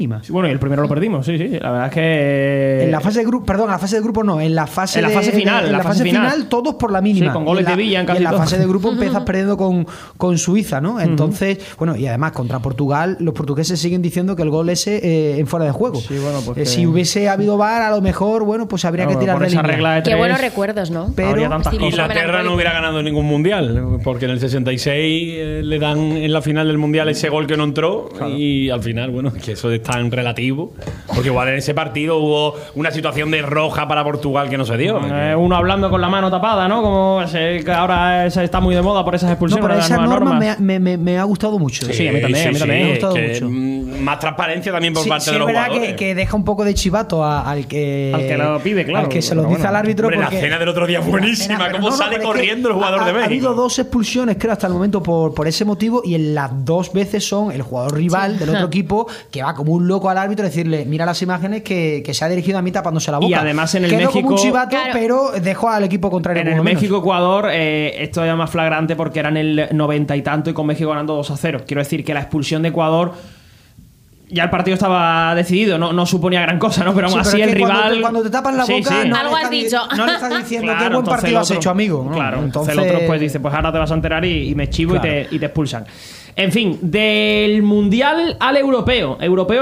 Bueno, y el primero lo perdimos, sí. La verdad es que... En la fase de grupo, perdón, en la fase de grupo no, en la fase final. En la fase final todos por la mínima. Sí, con goles de Villa en casi en la todo. fase de grupo empiezas perdiendo con Suiza, ¿no? Entonces, bueno, y además contra Portugal, los portugueses siguen diciendo que el gol ese en fuera de juego. Sí, bueno, pues si hubiese habido VAR, a lo mejor, bueno, pues habría que tirar de esa línea. regla de Qué buenos recuerdos, ¿no? Pero Inglaterra no hubiera ganado ningún mundial, porque en el 66 le dan en la final del mundial ese gol que no entró, y al final, bueno, que eso es tan relativo, porque igual en ese partido hubo una situación de roja para Portugal que no se dio. Uno hablando con la mano tapada, ¿no? Como que ahora está muy de moda por esas expulsiones. No, pero esa norma normas. me ha gustado mucho. Sí, a mí también. Me ha gustado mucho. Más transparencia también por parte de los jugadores. Sí, es jugadores. verdad que deja un poco de chivato al que lo pide, claro. Al que se lo dice al árbitro. Hombre, porque la cena del otro día es buenísima. ¿Cómo sale corriendo el jugador de México? Ha habido 2 expulsiones, creo, hasta el momento por ese motivo, y en las 2 veces son el jugador rival del otro equipo que va como un loco al árbitro a decirle: mira las imágenes que se ha dirigido a mí tapándose la boca. Y además en el Quedó México, como un chivato, pero dejó al equipo contrario. En el México-Ecuador esto era más flagrante porque era en el 90 y tanto y con México ganando 2-0. Quiero decir que la expulsión de Ecuador, ya el partido estaba decidido, no suponía gran cosa, ¿no? Pero aún así el rival... Cuando te tapan la boca... No algo has dicho. No le estás diciendo claro, qué buen partido has hecho, amigo, ¿no? Claro, entonces el otro pues dice: pues ahora te vas a enterar y me chivo, claro, y te expulsan. En fin, del Mundial al Europeo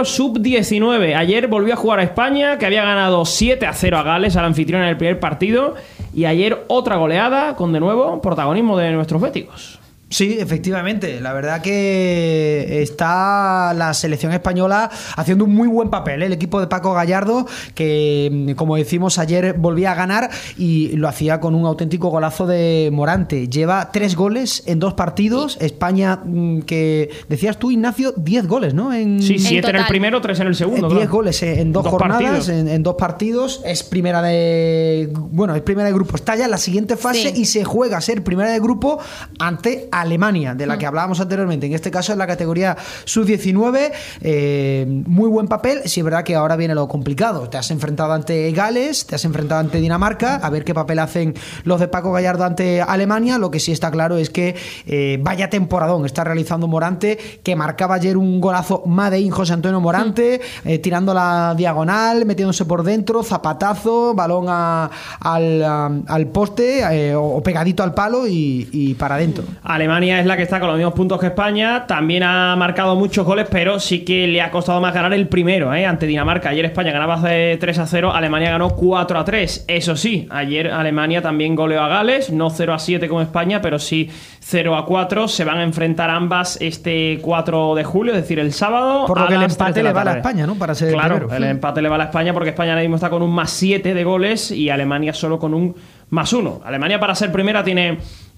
Sub-19. Ayer volvió a jugar a España, que había ganado 7-0 a Gales, al anfitrión, en el primer partido. Y ayer otra goleada, con de nuevo protagonismo de nuestros béticos. Sí, efectivamente. La verdad que está la selección española haciendo un muy buen papel, ¿eh? El equipo de Paco Gallardo, que como decimos ayer volvía a ganar y lo hacía con un auténtico golazo de Morante. Lleva 3 goles en 2 partidos. España, que decías tú, Ignacio, 10 goles, ¿no? Sí, 7 en el primero, 3 en el segundo. 10 goles en 2 jornadas, en 2 partidos. Es primera de grupo. Está ya en la siguiente fase y se juega a ser primera de grupo ante Alemania, de la que hablábamos anteriormente. En este caso es la categoría sub-19. Muy buen papel. Sí, es verdad que ahora viene lo complicado. Te has enfrentado ante Gales, te has enfrentado ante Dinamarca, a ver qué papel hacen los de Paco Gallardo ante Alemania. Lo que sí está claro es que vaya temporadón está realizando Morante, que marcaba ayer un golazo made in José Antonio Morante, tirando la diagonal, metiéndose por dentro, zapatazo, balón al poste o pegadito al palo y para adentro. Alemania es la que está con los mismos puntos que España. También ha marcado muchos goles, pero sí que le ha costado más ganar el primero, ante Dinamarca. Ayer España ganaba 3-0, Alemania ganó 4-3. Eso sí, ayer Alemania también goleó a Gales, no 0-7 como España, pero sí 0-4. Se van a enfrentar ambas este 4 de julio, es decir, el sábado. Por lo que el empate le vale a España, ¿no? Para ser claro, primero. El empate le vale a España porque España ahora mismo está con un +7 de goles y Alemania solo con un +1. Alemania, para ser primera, tiene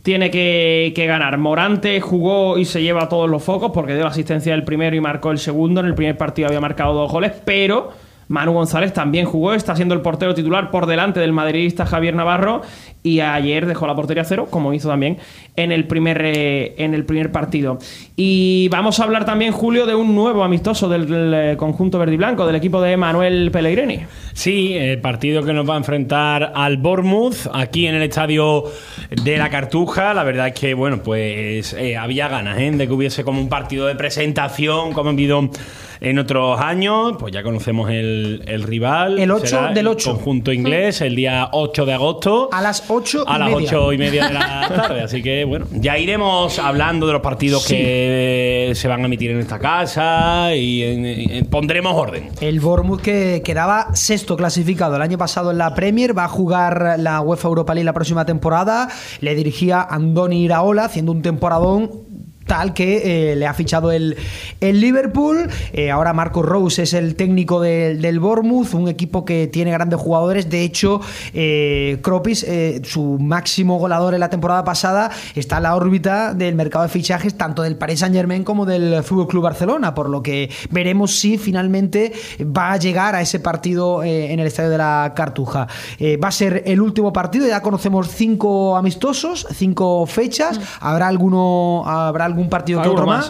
que ganar. Morante jugó y se lleva todos los focos porque dio la asistencia del primero y marcó el segundo. En el primer partido había marcado 2 goles, pero Manu González también jugó, está siendo el portero titular por delante del madridista Javier Navarro, y ayer dejó la portería a 0, como hizo también en el primer partido. Y vamos a hablar también, Julio, de un nuevo amistoso del conjunto verde y blanco, del equipo de Manuel Pellegrini. Sí, el partido que nos va a enfrentar al Bournemouth aquí en el estadio de la Cartuja. La verdad es que, bueno, pues había ganas de que hubiese como un partido de presentación, como ha habido en otros años. Pues ya conocemos el rival. El 8 del 8. Conjunto inglés, el día 8 de agosto. A las 8 a las 8:30 de la tarde. Así que, bueno, ya iremos hablando de los partidos que se van a emitir en esta casa y pondremos orden. El Bournemouth, que quedaba sexto clasificado el año pasado en la Premier, va a jugar la UEFA Europa League la próxima temporada. Le dirigía Andoni Iraola, haciendo un temporadón tal que le ha fichado el Liverpool. Ahora Marco Rose es el técnico del Bournemouth, un equipo que tiene grandes jugadores. De hecho, Kropis, su máximo goleador en la temporada pasada, está en la órbita del mercado de fichajes tanto del Paris Saint-Germain como del FC Barcelona, por lo que veremos si finalmente va a llegar a ese partido en el estadio de la Cartuja. Va a ser el último partido, ya conocemos 5 amistosos, 5 fechas, habrá algún partido que otro más,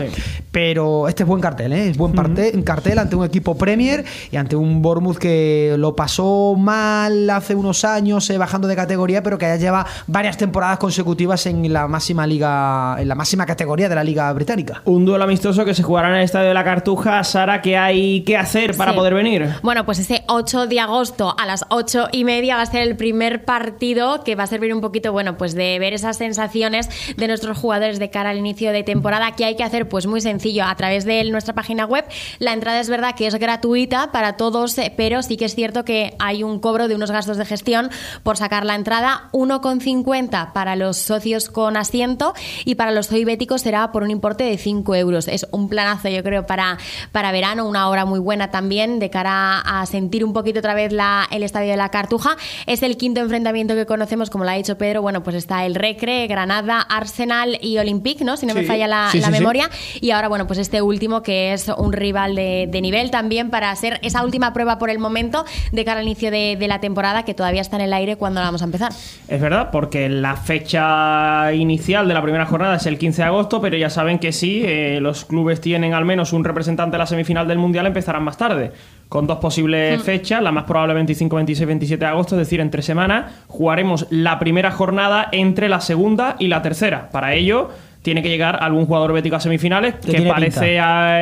Pero este es buen cartel, ¿eh? Es buen cartel ante un equipo Premier y ante un Bournemouth que lo pasó mal hace unos años, bajando de categoría, pero que ya lleva varias temporadas consecutivas en la máxima liga, en la máxima categoría de la Liga Británica. Un duelo amistoso que se jugará en el Estadio de la Cartuja. Sara, ¿qué hay que hacer para poder venir? Bueno, pues ese 8 de agosto a las 8:30 va a ser el primer partido que va a servir un poquito, bueno, pues de ver esas sensaciones de nuestros jugadores de cara al inicio de temporada. ¿Qué hay que hacer? Pues muy sencillo, a través de nuestra página web. La entrada es verdad que es gratuita para todos, pero sí que es cierto que hay un cobro de unos gastos de gestión por sacar la entrada, 1,50 para los socios con asiento y para los zoibéticos será por un importe de 5 euros. Es un planazo, yo creo, para verano, una hora muy buena también de cara a sentir un poquito otra vez el Estadio de la Cartuja. Es el quinto enfrentamiento que conocemos, como lo ha dicho Pedro. Bueno, pues está el Recre, Granada, Arsenal y Olympique, ¿no? Si no me falla la memoria. Y ahora, bueno, pues este último que es un rival de nivel también para ser esa última prueba por el momento de cara al inicio de la temporada, que todavía está en el aire cuando la vamos a empezar. Es verdad, porque la fecha inicial de la primera jornada es el 15 de agosto, pero ya saben que sí, los clubes tienen al menos un representante de la semifinal del Mundial, empezarán más tarde, con dos posibles fechas, la más probable 25, 26, 27 de agosto, es decir, entre semanas jugaremos la primera jornada entre la segunda y la tercera. Para ello tiene que llegar algún jugador bético a semifinales, que parece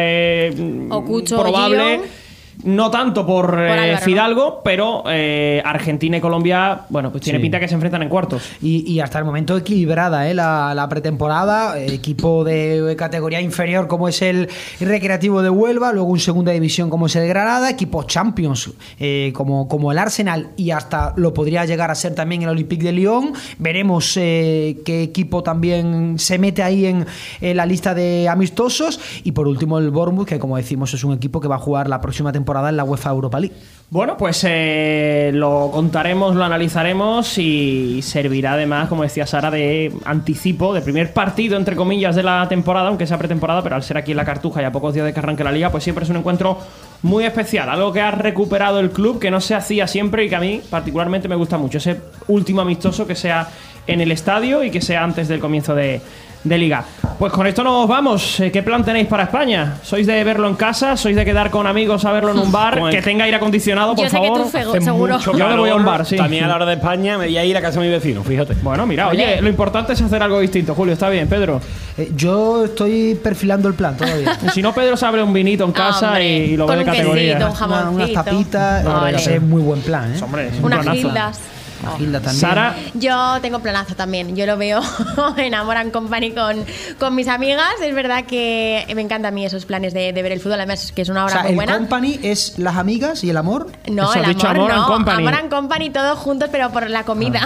probable. No tanto por Fidalgo, pero Argentina y Colombia, bueno, pues tiene pinta que se enfrentan en cuartos. Y hasta el momento equilibrada, la pretemporada. Equipo de categoría inferior como es el Recreativo de Huelva, luego un segunda división como es el Granada, equipo Champions como el Arsenal, y hasta lo podría llegar a ser también el Olympique de Lyon. Veremos qué equipo también se mete ahí en la lista de amistosos. Y por último el Bournemouth, que como decimos es un equipo que va a jugar la próxima temporada en la UEFA Europa League. Bueno, pues lo contaremos, lo analizaremos y servirá además, como decía Sara, de anticipo, de primer partido, entre comillas, de la temporada, aunque sea pretemporada, pero al ser aquí en la Cartuja y a pocos días de que arranque la Liga, pues siempre es un encuentro muy especial, algo que ha recuperado el club, que no se hacía siempre y que a mí particularmente me gusta mucho, ese último amistoso que sea en el estadio y que sea antes del comienzo de Liga. Pues con esto nos vamos. ¿Qué plan tenéis para España? ¿Sois de verlo en casa? ¿Sois de quedar con amigos a verlo en un bar? Que tenga aire acondicionado, por favor. Yo sé que tú seguro. Yo me voy a un bar, sí. También a la hora de España me voy a ir a casa de mi vecino, fíjate. Bueno, mira, oye, lo importante es hacer algo distinto, Julio. Está bien, Pedro. Yo estoy perfilando el plan todavía. Si no, Pedro se abre un vinito en casa y lo ve de categoría. Unas tapitas. Es muy buen plan, ¿eh? Hombre, es unas gildas. Gilda también. Sara. Yo tengo planazo también. Yo lo veo en Amor & Company con mis amigas. Es verdad que me encantan a mí esos planes de ver el fútbol. Además, que es una hora muy buena. ¿El Company es las amigas y el amor? No, el amor no. Amor & Company todos juntos, pero por la comida.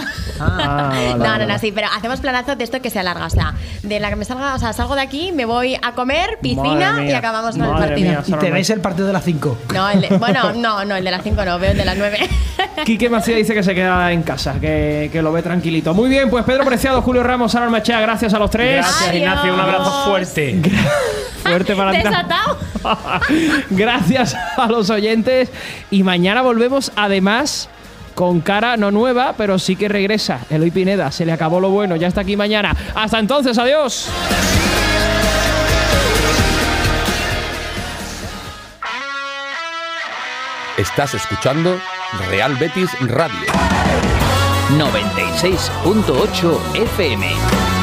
No, sí. Pero hacemos planazo de esto que se alarga. O sea, de la que me salga, o sea, salgo de aquí, me voy a comer, piscina y acabamos con el partido. Mía, y te veis el partido de las 5. No, el de las 5 no, veo el de las 9. Quique Macía dice que se queda en casa, que lo ve tranquilito. Muy bien, pues Pedro Preciado, Julio Ramos, Sara Ormachea, gracias a los tres. Gracias, Ignacio, un abrazo fuerte. Fuerte para ti. Desatado. Gracias a los oyentes. Y mañana volvemos, además, con cara no nueva, pero sí que regresa Eloy Pineda. Se le acabó lo bueno, ya está aquí mañana. Hasta entonces, adiós. Estás escuchando Real Betis Radio 96.8 FM.